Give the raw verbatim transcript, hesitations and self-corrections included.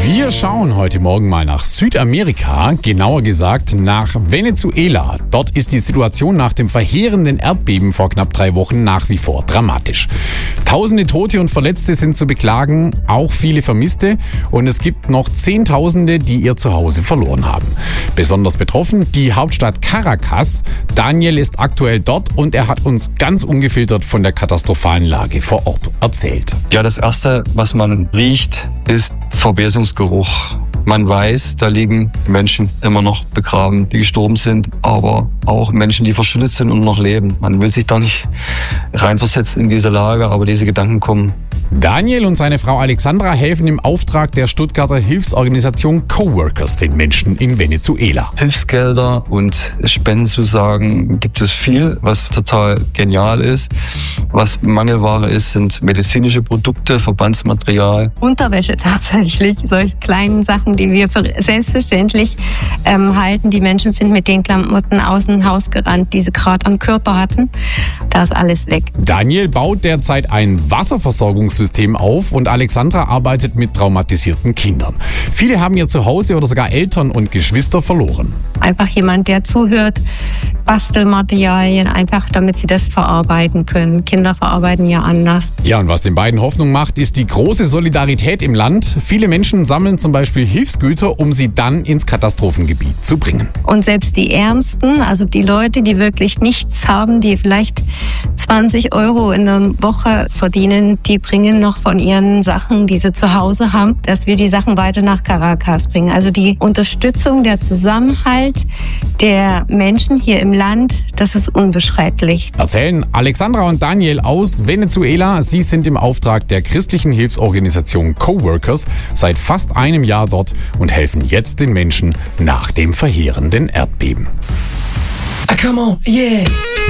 Wir schauen heute Morgen mal nach Südamerika, genauer gesagt nach Venezuela. Dort ist die Situation nach dem verheerenden Erdbeben vor knapp drei Wochen nach wie vor dramatisch. Tausende Tote und Verletzte sind zu beklagen, auch viele Vermisste, und es gibt noch Zehntausende, die ihr Zuhause verloren haben. Besonders betroffen die Hauptstadt Caracas. Daniel ist aktuell dort und er hat uns ganz ungefiltert von der katastrophalen Lage vor Ort erzählt. Ja, das Erste, was man riecht, ist Verwesungsgeruch. Man weiß, da liegen Menschen immer noch begraben, die gestorben sind, aber auch Menschen, die verschüttet sind und noch leben. Man will sich da nicht reinversetzen in diese Lage, aber diese Gedanken kommen. Daniel und seine Frau Alexandra helfen im Auftrag der Stuttgarter Hilfsorganisation Coworkers den Menschen in Venezuela. Hilfsgelder und Spendenzusagen gibt es viel, was total genial ist. Was Mangelware ist, sind medizinische Produkte, Verbandsmaterial. Unterwäsche tatsächlich, solche kleinen Sachen, die wir für selbstverständlich ähm, halten. Die Menschen sind mit den Klamotten aus dem Haus gerannt, die sie gerade am Körper hatten. Da ist alles weg. Daniel baut derzeit ein Wasserversorgungssystem auf und Alexandra arbeitet mit traumatisierten Kindern. Viele haben ihr Zuhause oder sogar Eltern und Geschwister verloren. Einfach jemand, der zuhört, Bastelmaterialien, einfach damit sie das verarbeiten können. Kinder verarbeiten ja anders. Ja, und was den beiden Hoffnung macht, ist die große Solidarität im Land. Viele Menschen sammeln zum Beispiel Hilfsgüter, um sie dann ins Katastrophengebiet zu bringen. Und selbst die Ärmsten, also die Leute, die wirklich nichts haben, die vielleicht zwanzig Euro in der Woche verdienen, die bringen noch von ihren Sachen, die sie zu Hause haben, dass wir die Sachen weiter nach Caracas bringen. Also die Unterstützung, der Zusammenhalt der Menschen hier im Land, das ist unbeschreiblich. Erzählen Alexandra und Daniel aus Venezuela. Sie sind im Auftrag der christlichen Hilfsorganisation Coworkers seit fast einem Jahr dort und helfen jetzt den Menschen nach dem verheerenden Erdbeben. Ah, come on, yeah!